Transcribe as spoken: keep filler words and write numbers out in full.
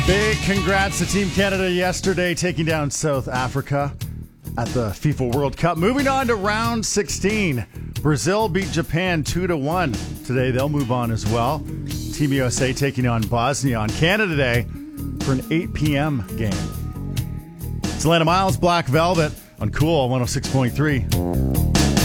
Big congrats to Team Canada yesterday, taking down South Africa at the FIFA World Cup. Moving on to round sixteen. Brazil beat Japan two to one. Today they'll move on as well. Team U S A taking on Bosnia on Canada Day for an eight p.m. game. It's Atlanta Miles, Black Velvet on Cool one oh six point three.